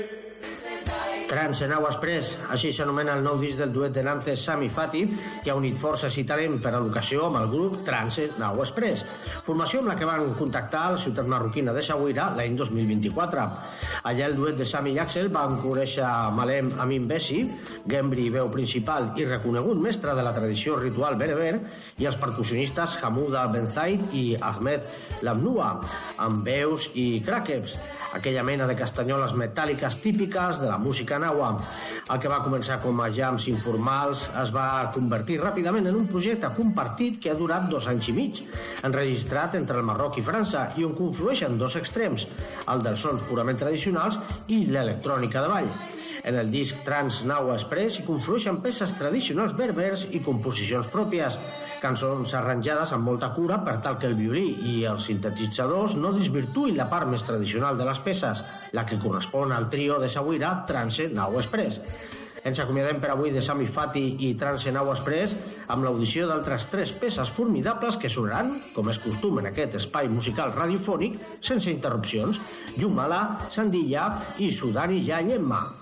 Trance Now Express, així s'anomena el nou disc del duet de Nantes Sam i Fati, que ha unit forces i talent per a l'ocasió amb el grup Trance Now Express, formació amb la que van contactar a la ciutat marroquina de Essaouira l'any 2024. Allà el duet de Sam i Axel van conèixer Malem Amin Bessi, gembri i veu principal i reconegut mestre de la tradició ritual bereber, i els percussionistes Hamouda Ben Zaid i Ahmed Lamnoua, amb veus i craqueps, aquella mena de castanyoles metàl·liques típiques de la música naua. El que va començar com a jams informals es va convertir ràpidament en un projecte compartit que ha durat 2 anys i mig, enregistrat entre el Marroc i França, i on conflueixen 2 extrems, el dels sons purament tradicionals i l'electrònica de ball. En el disc Trance Now Express hi conflueixen peces tradicionals berbers i composicions pròpies, cançons arranjades amb molta cura per tal que el violí i els sintetitzadors no desvirtuïn la part més tradicional de les peces, la que correspon al trio de Essaouira Trance Now Express. Ens acomiadem per avui de Sam i Fati i Trance Now Express amb l'audició d'altres 3 peces formidables que sonaran, com és costum en aquest espai musical radiofònic, sense interrupcions: Jumala, Sandilla i Sudani Yanyemma.